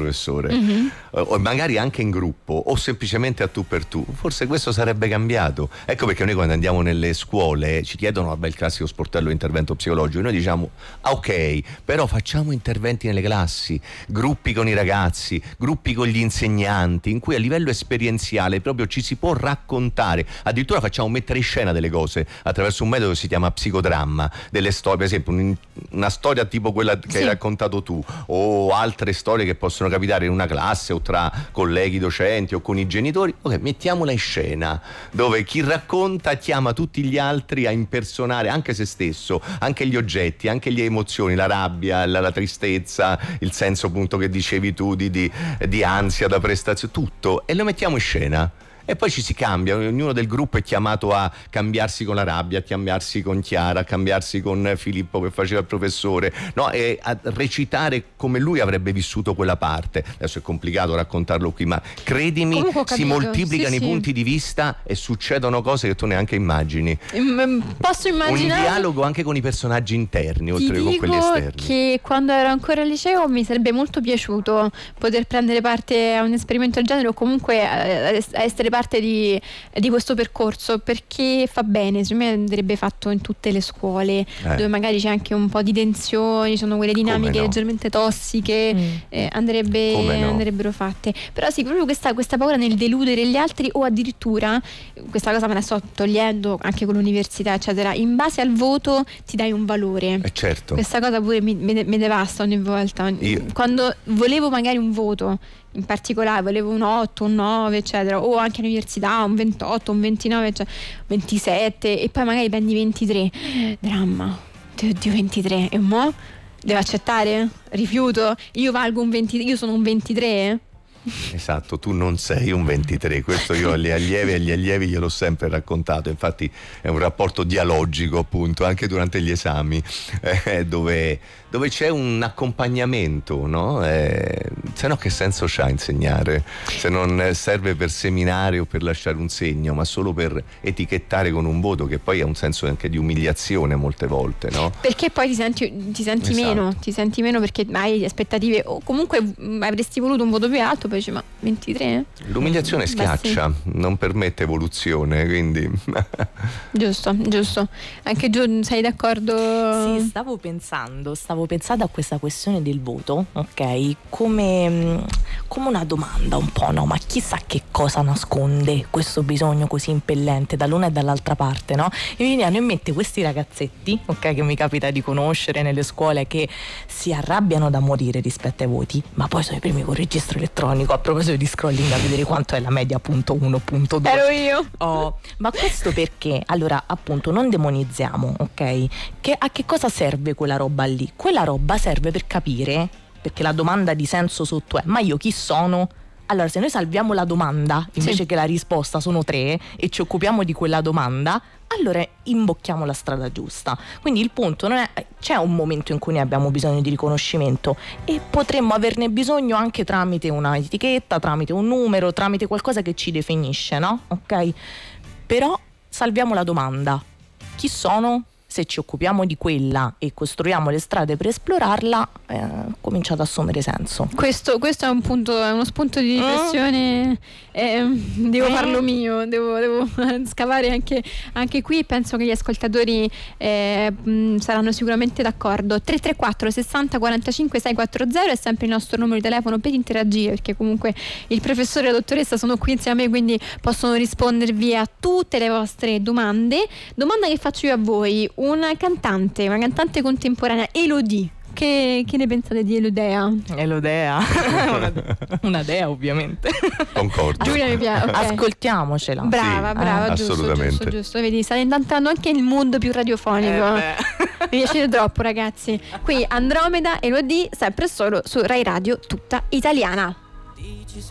professore, o magari anche in gruppo o semplicemente a tu per tu. Forse questo sarebbe cambiato. Ecco perché noi quando andiamo nelle scuole ci chiedono, vabbè, il classico sportello intervento psicologico, noi diciamo ok, però facciamo interventi nelle classi, gruppi con i ragazzi, gruppi con gli insegnanti, in cui a livello esperienziale proprio ci si può raccontare, addirittura facciamo mettere in scena delle cose attraverso un metodo che si chiama psicodramma, delle storie, per esempio una storia tipo quella che hai raccontato tu, o altre storie che possono capitare in una classe o tra colleghi docenti o con i genitori. Ok, mettiamola in scena, dove chi racconta chiama tutti gli altri a impersonare anche se stesso, anche gli oggetti, anche le emozioni, la rabbia, la tristezza, il senso appunto che dicevi tu di ansia da prestazione, tutto, e lo mettiamo in scena. E poi ci si cambia, ognuno del gruppo è chiamato a cambiarsi con la rabbia, a cambiarsi con Chiara, a cambiarsi con Filippo che faceva il professore, no? E a recitare come lui avrebbe vissuto quella parte. Adesso è complicato raccontarlo qui, ma credimi, si moltiplicano i punti di vista e succedono cose che tu neanche immagini. Posso immaginare? Un dialogo anche con i personaggi interni, oltre che con quelli esterni. Che quando ero ancora al liceo mi sarebbe molto piaciuto poter prendere parte a un esperimento del genere, o comunque essere parte di questo percorso, perché fa bene. Secondo me andrebbe fatto in tutte le scuole, dove magari c'è anche un po' di tensioni, sono quelle dinamiche leggermente tossiche, andrebbero fatte. Però sì, proprio questa paura nel deludere gli altri, o addirittura, questa cosa me la sto togliendo anche con l'università eccetera, in base al voto ti dai un valore. Certo. Questa cosa pure mi devasta ogni volta. Quando volevo magari un voto in particolare, volevo un 8, un 9 eccetera, o anche all'università un 28, un 29 eccetera, 27, e poi magari prendi 23, dramma, oddio 23, e mo devo accettare? Rifiuto? Io valgo un 20, io sono un 23? Esatto, tu non sei un 23, questo io agli allievi gliel'ho sempre raccontato, infatti è un rapporto dialogico appunto anche durante gli esami, dove c'è un accompagnamento, no? Se no che senso c'ha insegnare, se non serve per seminare o per lasciare un segno, ma solo per etichettare con un voto, che poi ha un senso anche di umiliazione molte volte, no? Perché poi ti senti meno perché hai aspettative, o comunque avresti voluto un voto più alto, poi dici ma 23? L'umiliazione schiaccia, non permette evoluzione, quindi giusto. Anche Gio, sei d'accordo? Sì, stavo pensando a questa questione del voto, ok, come una domanda un po', no? Ma chissà che cosa nasconde questo bisogno così impellente dall'una e dall'altra parte, no? E mi venivano in mente questi ragazzetti, ok, che mi capita di conoscere nelle scuole, che si arrabbiano da morire rispetto ai voti, ma poi sono i primi con il registro elettronico, a proposito di scrolling, a vedere quanto è la media, punto 1, punto 2. Ero io. Ma questo perché? Allora, appunto, non demonizziamo, ok? A che cosa serve quella roba lì? Quella roba serve per capire, perché la domanda di senso sotto è: ma io chi sono? Allora, se noi salviamo la domanda invece che la risposta, sono 3, e ci occupiamo di quella domanda, allora imbocchiamo la strada giusta. Quindi il punto non è, c'è un momento in cui ne abbiamo bisogno di riconoscimento, e potremmo averne bisogno anche tramite una etichetta, tramite un numero, tramite qualcosa che ci definisce, no? Ok? Però salviamo la domanda: chi sono? Se ci occupiamo di quella e costruiamo le strade per esplorarla, comincia ad assumere senso. Questo è uno spunto di riflessione. Devo farlo mio, devo scavare anche qui. Penso che gli ascoltatori saranno sicuramente d'accordo. 334 60 45 640 è sempre il nostro numero di telefono per interagire, perché comunque il professore e la dottoressa sono qui insieme a me, quindi possono rispondervi a tutte le vostre domanda che faccio io a voi. Una cantante contemporanea, Elodie. Che ne pensate di Elodea? Una dea, ovviamente. Concordo. Giulia mi piace. Okay. Ascoltiamocela. Brava, assolutamente. giusto. Vedi, state entrando anche nel mondo più radiofonico. Mi piacete troppo, ragazzi. Qui Andromeda, Elodie, sempre solo su Rai Radio Tutta Italiana.